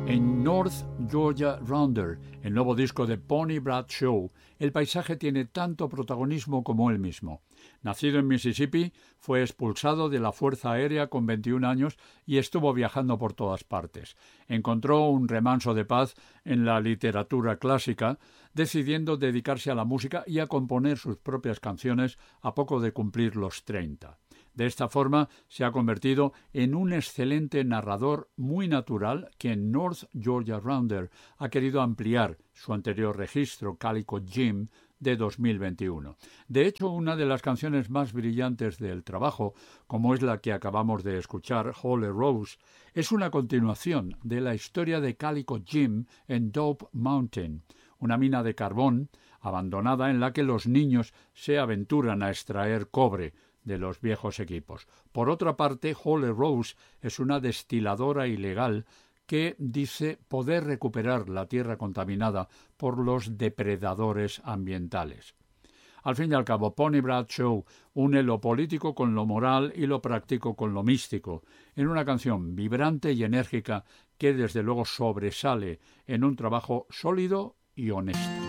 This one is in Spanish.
En North Georgia Rounder, el nuevo disco de Bonnie Bradshaw, el paisaje tiene tanto protagonismo como él mismo. Nacido en Mississippi, fue expulsado de la Fuerza Aérea con 21 años y estuvo viajando por todas partes. Encontró un remanso de paz en la literatura clásica, decidiendo dedicarse a la música y a componer sus propias canciones a poco de cumplir los 30. De esta forma se ha convertido en un excelente narrador muy natural que en North Georgia Rounder ha querido ampliar su anterior registro, Calico Jim, de 2021. De hecho, una de las canciones más brillantes del trabajo, como es la que acabamos de escuchar, Holy Rose, es una continuación de la historia de Calico Jim en Dope Mountain, una mina de carbón abandonada en la que los niños se aventuran a extraer cobre de los viejos equipos. Por otra parte, Holy Rose es una destiladora ilegal que dice poder recuperar la tierra contaminada por los depredadores ambientales. Al fin y al cabo, Bonnie Bradshaw une lo político con lo moral y lo práctico con lo místico, en una canción vibrante y enérgica que desde luego sobresale en un trabajo sólido y honesto.